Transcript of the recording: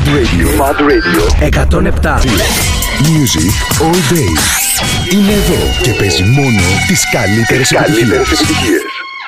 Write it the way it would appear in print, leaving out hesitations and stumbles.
Mad Radio 107. Music all day. Είναι εδώ και παίζει μόνο τις καλύτερες επιτυχίες.